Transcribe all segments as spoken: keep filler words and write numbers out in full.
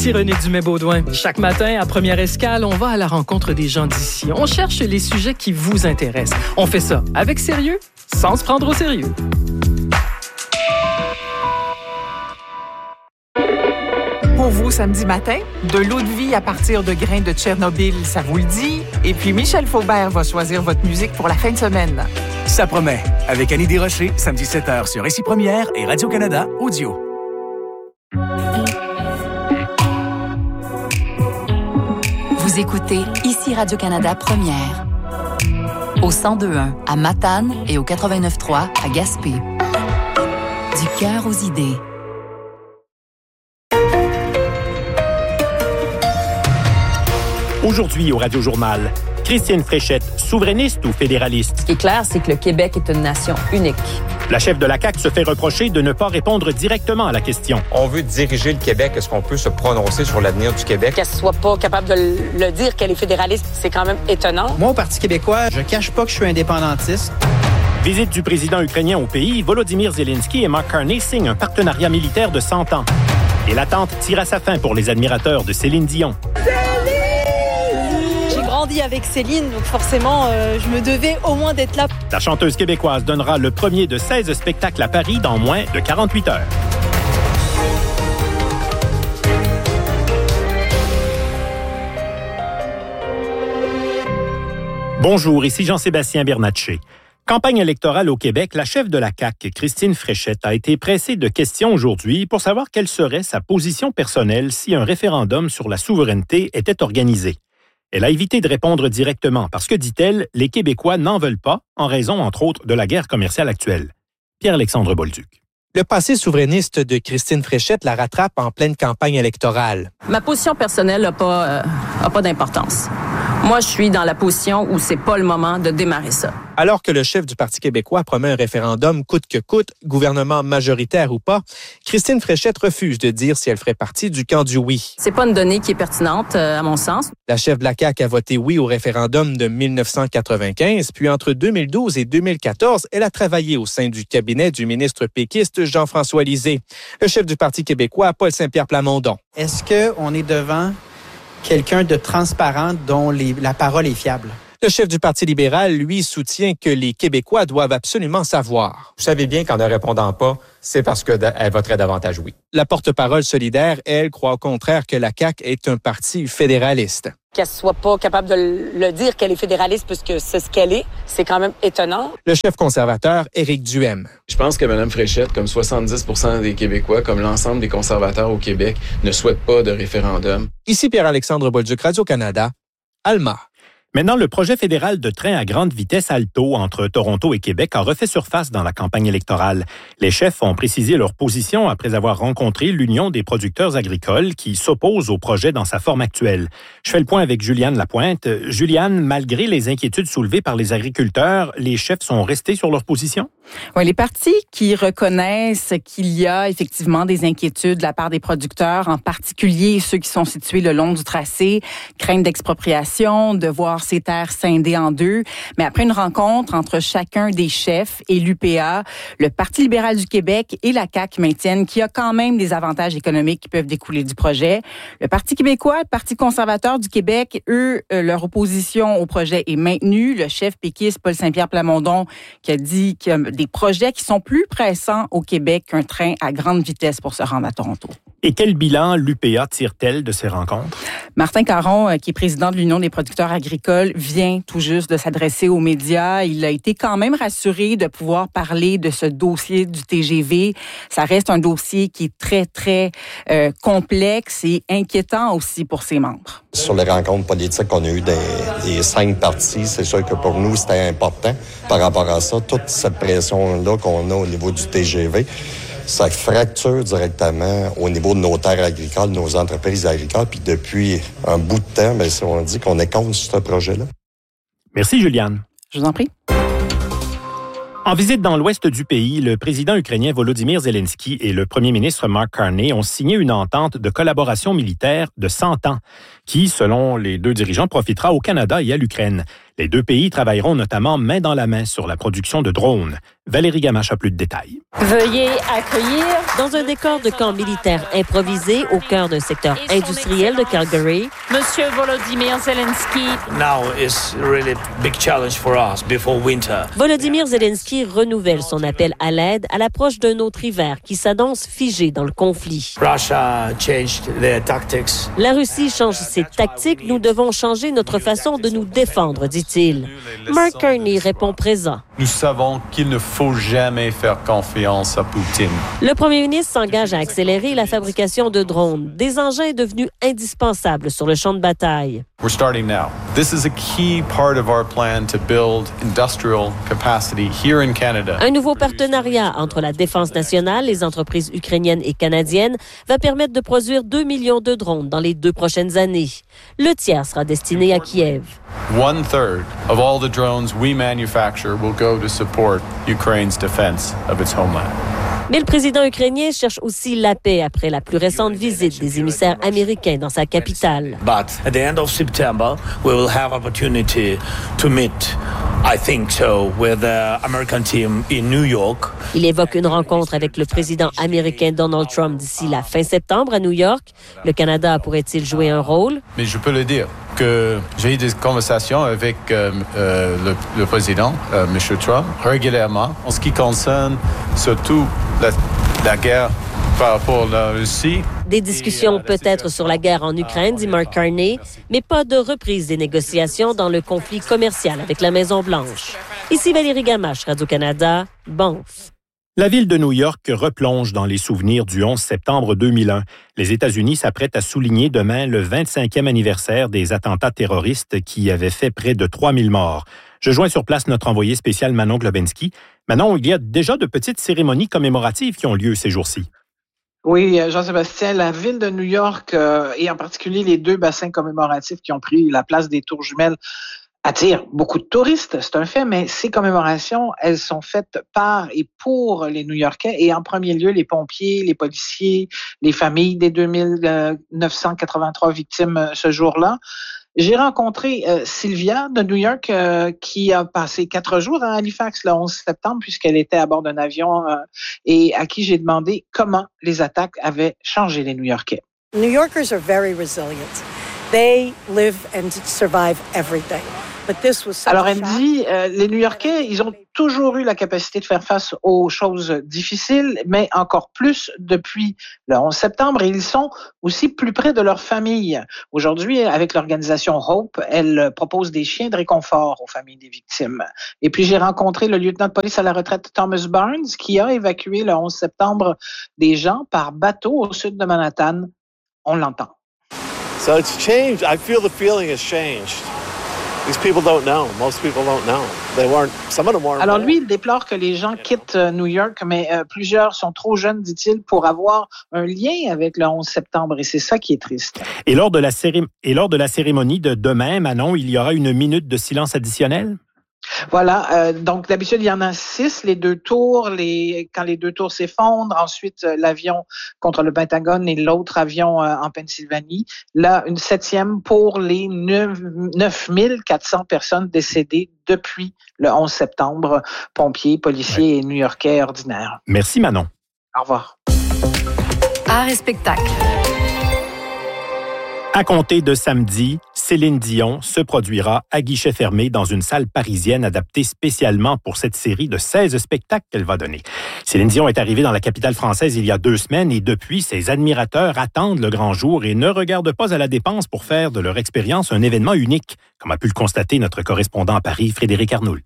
Ici René Dumais-Baudouin. Chaque matin, à Première Escale, on va à la rencontre des gens d'ici. On cherche les sujets qui vous intéressent. On fait ça avec sérieux, sans se prendre au sérieux. Pour vous, samedi matin, de l'eau de vie à partir de grains de Tchernobyl, ça vous le dit? Et puis Michel Faubert va choisir votre musique pour la fin de semaine. Ça promet. Avec Annie Desrochers, samedi sept heures sur Ici Première et Radio-Canada Audio. Vous écoutez Ici Radio-Canada Première. Au cent deux point un à Matane et au quatre-vingt-neuf point trois à Gaspé. Du cœur aux idées. Aujourd'hui au Radio-Journal, Christine Fréchette, souverainiste ou fédéraliste? Ce qui est clair, c'est que le Québec est une nation unique. La chef de la C A Q se fait reprocher de ne pas répondre directement à la question. On veut diriger le Québec. Est-ce qu'on peut se prononcer sur l'avenir du Québec? Qu'elle soit pas capable de le dire, qu'elle est fédéraliste, c'est quand même étonnant. Moi, au Parti québécois, je cache pas que je suis indépendantiste. Visite du président ukrainien au pays, Volodymyr Zelensky et Mark Carney signent un partenariat militaire de cent ans. Et l'attente tire à sa fin pour les admirateurs de Céline Dion. Avec Céline, donc forcément, euh, je me devais au moins d'être là. La chanteuse québécoise donnera le premier de seize spectacles à Paris dans moins de quarante-huit heures. Bonjour, ici Jean-Sébastien Bernatchez. Campagne électorale au Québec, la chef de la C A Q, Christine Fréchette, a été pressée de questions aujourd'hui pour savoir quelle serait sa position personnelle si un référendum sur la souveraineté était organisé. Elle a évité de répondre directement parce que, dit-elle, les Québécois n'en veulent pas, en raison, entre autres, de la guerre commerciale actuelle. Pierre-Alexandre Bolduc. Le passé souverainiste de Christine Fréchette la rattrape en pleine campagne électorale. Ma position personnelle n'a pas, euh, a pas d'importance. Moi, je suis dans la position où c'est pas le moment de démarrer ça. Alors que le chef du Parti québécois promet un référendum coûte que coûte, gouvernement majoritaire ou pas, Christine Fréchette refuse de dire si elle ferait partie du camp du oui. C'est pas une donnée qui est pertinente, euh, à mon sens. La chef de la C A Q a voté oui au référendum de dix-neuf cent quatre-vingt-quinze, puis entre deux mille douze et deux mille quatorze, elle a travaillé au sein du cabinet du ministre péquiste Jean-François Lisée. Le chef du Parti québécois, Paul Saint-Pierre Plamondon. Est-ce qu'on est devant quelqu'un de transparent dont les, la parole est fiable? Le chef du Parti libéral, lui, soutient que les Québécois doivent absolument savoir. Vous savez bien qu'en ne répondant pas, c'est parce qu'elle voterait davantage oui. La porte-parole solidaire, elle, croit au contraire que la C A Q est un parti fédéraliste. Qu'elle soit pas capable de le dire, qu'elle est fédéraliste, puisque c'est ce qu'elle est, c'est quand même étonnant. Le chef conservateur, Éric Duhem. Je pense que Mme Fréchette, comme soixante-dix pour cent des Québécois, comme l'ensemble des conservateurs au Québec, ne souhaitent pas de référendum. Ici Pierre-Alexandre Bolduc, Radio-Canada, Alma. Maintenant, le projet fédéral de train à grande vitesse Alto entre Toronto et Québec a refait surface dans la campagne électorale. Les chefs ont précisé leur position après avoir rencontré l'Union des producteurs agricoles qui s'oppose au projet dans sa forme actuelle. Je fais le point avec Juliane Lapointe. Juliane, malgré les inquiétudes soulevées par les agriculteurs, les chefs sont restés sur leur position? Oui, les partis qui reconnaissent qu'il y a effectivement des inquiétudes de la part des producteurs, en particulier ceux qui sont situés le long du tracé, crainte d'expropriation, de voir ces terres scindées en deux. Mais après une rencontre entre chacun des chefs et l'U P A, le Parti libéral du Québec et la C A Q maintiennent qu'il y a quand même des avantages économiques qui peuvent découler du projet. Le Parti québécois, le Parti conservateur du Québec, eux, leur opposition au projet est maintenue. Le chef péquiste Paul Saint-Pierre Plamondon qui a dit qu'il y a des projets qui sont plus pressants au Québec qu'un train à grande vitesse pour se rendre à Toronto. Et quel bilan l'U P A tire-t-elle de ces rencontres? Martin Caron, qui est président de l'Union des producteurs agricoles, vient tout juste de s'adresser aux médias. Il a été quand même rassuré de pouvoir parler de ce dossier du T G V. Ça reste un dossier qui est très, très euh, complexe et inquiétant aussi pour ses membres. Sur les rencontres politiques qu'on a eues des, des cinq partis, c'est sûr que pour nous, c'était important par rapport à ça. Toute cette pression-là qu'on a au niveau du T G V, ça fracture directement au niveau de nos terres agricoles, nos entreprises agricoles. Puis depuis un bout de temps, bien, on dit qu'on est contre ce projet-là. Merci, Juliane. Je vous en prie. En visite dans l'ouest du pays, le président ukrainien Volodymyr Zelensky et le premier ministre Mark Carney ont signé une entente de collaboration militaire de cent ans qui, selon les deux dirigeants, profitera au Canada et à l'Ukraine. Les deux pays travailleront notamment main dans la main sur la production de drones. Valérie Gamache a plus de détails. Veuillez accueillir dans un décor de camp militaire improvisé au cœur d'un secteur industriel de Calgary, Monsieur Volodymyr Zelensky. Now is really big challenge for us before winter. Volodymyr Zelensky renouvelle son appel à l'aide à l'approche d'un autre hiver qui s'annonce figé dans le conflit. Russia changed their tactics. La Russie change ses tactiques, nous devons changer notre façon de nous défendre, dit-il. Mark Carney répond présent. Nous savons qu'il ne faut jamais faire confiance à Poutine. Le premier ministre s'engage à accélérer la fabrication de drones, des engins devenus indispensables sur le champ de bataille. We're starting now. This is a key part of our plan to build industrial capacity here in Canada. Un nouveau partenariat entre la Défense nationale, les entreprises ukrainiennes et canadiennes va permettre de produire deux millions de drones dans les deux prochaines années. Le tiers sera destiné à Kiev. One third of all the drones we manufacture will go to support Ukraine's defense of its homeland. Mais le président ukrainien cherche aussi la paix après la plus récente visite des émissaires américains dans sa capitale. But at the end of September, we will have opportunity to meet, I think so, with the American team in New York. Il évoque une rencontre avec le président américain Donald Trump d'ici la fin septembre à New York. Le Canada pourrait-il jouer un rôle? Mais je peux le dire que j'ai eu des conversations avec euh, euh, le, le président, euh, M. Trump, régulièrement, en ce qui concerne surtout la, la guerre par rapport à la Russie. Des discussions peut-être sur la guerre en Ukraine, dit Mark Carney, mais pas de reprise des négociations dans le conflit commercial avec la Maison-Blanche. Ici Valérie Gamache, Radio-Canada, Banff. La ville de New York replonge dans les souvenirs du onze septembre deux mille un. Les États-Unis s'apprêtent à souligner demain le vingt-cinquième anniversaire des attentats terroristes qui avaient fait près de trois mille morts. Je joins sur place notre envoyé spécial Manon Globensky. Manon, il y a déjà de petites cérémonies commémoratives qui ont lieu ces jours-ci. Oui, Jean-Sébastien, la ville de New York euh, et en particulier les deux bassins commémoratifs qui ont pris la place des Tours Jumelles attire beaucoup de touristes, c'est un fait, mais ces commémorations, elles sont faites par et pour les New-Yorkais et en premier lieu les pompiers, les policiers, les familles des deux mille neuf cent quatre-vingt-trois victimes ce jour-là. J'ai rencontré euh, Sylvia de New York euh, qui a passé quatre jours à Halifax le onze septembre puisqu'elle était à bord d'un avion euh, et à qui j'ai demandé comment les attaques avaient changé les New-Yorkais. New Yorkers are very resilient. They live and survive every day. Alors, elle dit, euh, les New-Yorkais, ils ont toujours eu la capacité de faire face aux choses difficiles, mais encore plus depuis le onze septembre, et ils sont aussi plus près de leur famille. Aujourd'hui, avec l'organisation Hope, elle propose des chiens de réconfort aux familles des victimes. Et puis, j'ai rencontré le lieutenant de police à la retraite Thomas Barnes, qui a évacué le onze septembre des gens par bateau au sud de Manhattan. On l'entend. So it's changed. I feel the feeling has changed. These people don't know. Most people don't know. They weren't. Some of them weren't. Alors lui, il déplore que les gens quittent New York, mais euh, plusieurs sont trop jeunes, dit-il, pour avoir un lien avec le onze septembre, et c'est ça qui est triste. Et lors de la céré- et lors de la cérémonie de demain, Manon, il y aura une minute de silence additionnel? Voilà, euh, donc d'habitude, il y en a six, les deux tours, les, quand les deux tours s'effondrent, ensuite euh, l'avion contre le Pentagone et l'autre avion euh, en Pennsylvanie. Là, une septième pour les neuf mille quatre cents personnes décédées depuis le onze septembre, pompiers, policiers ouais. et New-Yorkais ordinaires. Merci Manon. Au revoir. Art et spectacle. À compter de samedi, Céline Dion se produira à guichet fermé dans une salle parisienne adaptée spécialement pour cette série de seize spectacles qu'elle va donner. Céline Dion est arrivée dans la capitale française il y a deux semaines et depuis, ses admirateurs attendent le grand jour et ne regardent pas à la dépense pour faire de leur expérience un événement unique, comme a pu le constater notre correspondant à Paris, Frédéric Arnould.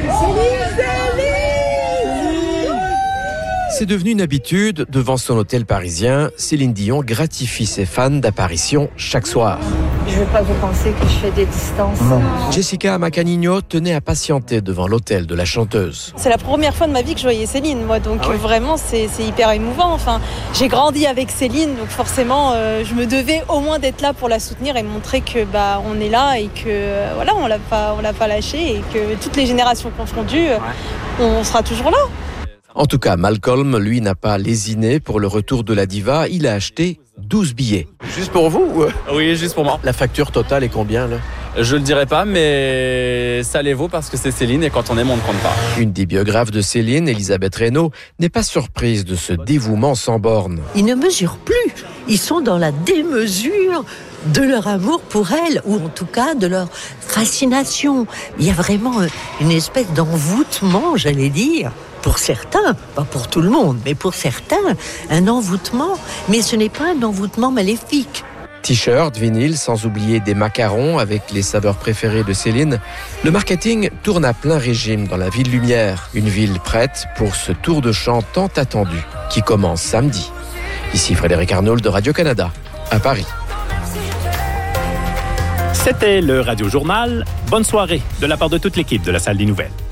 C'est devenu une habitude, devant son hôtel parisien, Céline Dion gratifie ses fans d'apparitions chaque soir. Je ne veux pas vous penser que je fais des distances. Non. Jessica Macanino tenait à patienter devant l'hôtel de la chanteuse. C'est la première fois de ma vie que je voyais Céline, moi, donc ah oui. vraiment c'est, c'est hyper émouvant. Enfin, j'ai grandi avec Céline, donc forcément euh, je me devais au moins d'être là pour la soutenir et montrer que bah on est là et que euh, voilà on l'a pas on l'a pas lâché et que toutes les générations confondues, ouais. on sera toujours là. En tout cas, Malcolm, lui, n'a pas lésiné pour le retour de la diva. Il a acheté douze billets. Juste pour vous ou... Oui, juste pour moi. La facture totale est combien, là? Je le dirai pas, mais ça les vaut parce que c'est Céline et quand on aime, on ne compte pas. Une des biographes de Céline, Elisabeth Reynaud, n'est pas surprise de ce dévouement sans borne. Ils ne mesurent plus. Ils sont dans la démesure de leur amour pour elle, ou en tout cas de leur fascination. Il y a vraiment une espèce d'envoûtement, j'allais dire. Pour certains, pas pour tout le monde, mais pour certains, un envoûtement. Mais ce n'est pas un envoûtement maléfique. T-shirt, vinyle, sans oublier des macarons avec les saveurs préférées de Céline, le marketing tourne à plein régime dans la ville lumière, une ville prête pour ce tour de chant tant attendu qui commence samedi. Ici Frédéric Arnould de Radio-Canada, à Paris. C'était le Radio Journal. Bonne soirée de la part de toute l'équipe de la Salle des Nouvelles.